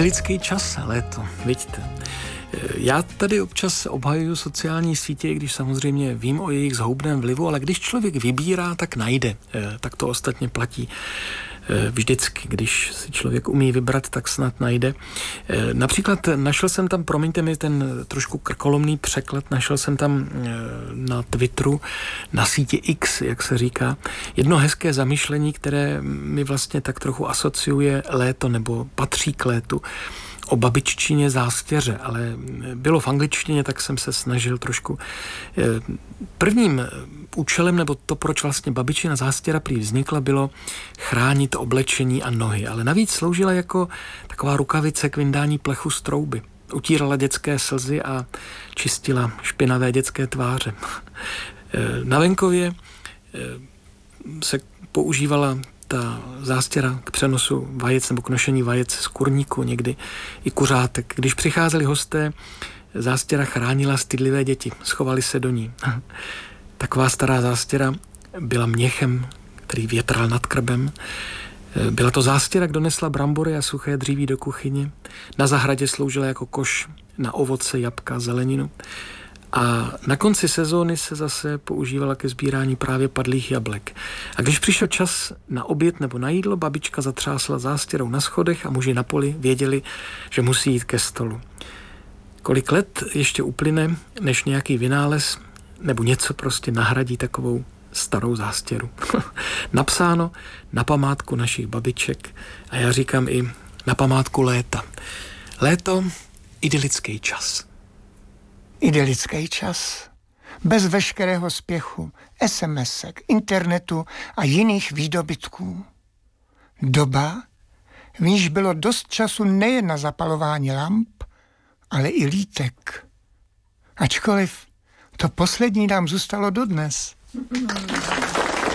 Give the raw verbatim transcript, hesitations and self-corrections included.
Idylický čas, léto, vidíte. Já tady občas obhajuju sociální sítě, když samozřejmě vím o jejich zhoubném vlivu, ale když člověk vybírá, tak najde. Tak to ostatně platí vždycky. Když si člověk umí vybrat, tak snad najde. Například našel jsem tam, promiňte mi ten trošku krkolomný překlad, našel jsem tam na Twitteru, na síti X, jak se říká, jedno hezké zamyšlení, které mi vlastně tak trochu asociuje léto nebo patří k létu, o babiččině zástěře, ale bylo v angličtině, tak jsem se snažil trošku. Prvním účelem, nebo to, proč vlastně babiččina zástěra prý vznikla, bylo chránit oblečení a nohy, ale navíc sloužila jako taková rukavice k vyndání plechu z trouby. Utírala dětské slzy a čistila špinavé dětské tváře. Na venkově se používala ta zástěra k přenosu vajec nebo k nošení vajec z kurníku, někdy i kuřátek. Když přicházeli hosté, zástěra chránila stydlivé děti, schovali se do ní. Taková stará zástěra byla měchem, který větral nad krbem. Byla to zástěra, kdo nesla brambory a suché dříví do kuchyně. Na zahradě sloužila jako koš na ovoce, jabka, zeleninu. A na konci sezóny se zase používala ke sbírání právě padlých jablek. A když přišel čas na oběd nebo na jídlo, babička zatřásla zástěrou na schodech a muži na poli věděli, že musí jít ke stolu. Kolik let ještě uplyne, než nějaký vynález nebo něco prostě nahradí takovou starou zástěru. Napsáno na památku našich babiček a já říkám i na památku léta. Léto, idylický čas. Idylický čas. Bez veškerého spěchu, SMSek, internetu a jiných výdobytků. Doba, v níž bylo dost času nejen na zapalování lamp, ale i lítek. Ačkoliv to poslední nám zůstalo dodnes.